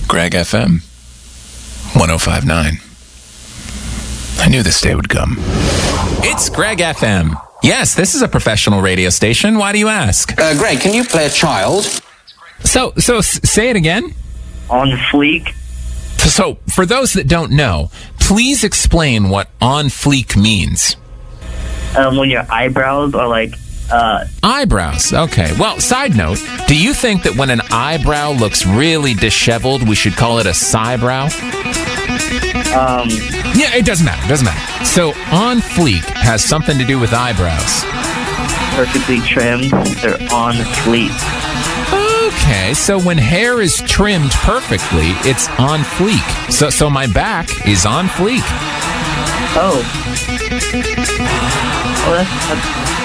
Greg FM 105.9. I knew this day would come. It's Greg FM. Yes, this is a professional radio station. Why do you ask? Greg, can you play a child? So say it again. On fleek. So, for those that don't know, please explain what on fleek means. When your eyebrows are like, Eyebrows. Okay. Well, side note, do you think that when an eyebrow looks really disheveled, we should call it a cybrow? Yeah, it doesn't matter. Doesn't matter. So, on fleek has something to do with eyebrows. perfectly trimmed, they're on fleek. Okay, so when hair is trimmed perfectly, it's on fleek. So my back is on fleek. Oh. Oh, that's